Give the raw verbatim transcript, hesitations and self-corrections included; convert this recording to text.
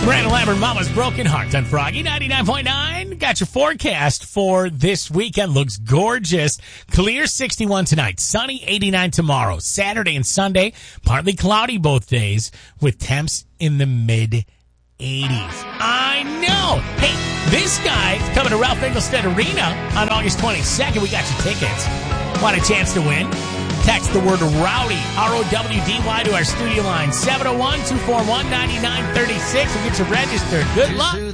Brandon Lambert, Mama's Broken Heart on Froggy ninety-nine point nine. Got your forecast for this weekend. Looks gorgeous. Clear sixty-one tonight. Sunny eighty-nine tomorrow. Saturday and Sunday, partly cloudy both days with temps in the mid eighties. I know. Hey, this guy is coming to Ralph Engelstad Arena on August twenty-second. We got your tickets. Want a chance to win? Text the word Rowdy, R O W D Y, to our studio line, seven oh one, two four one, nine nine three six. We'll get you registered. Good luck.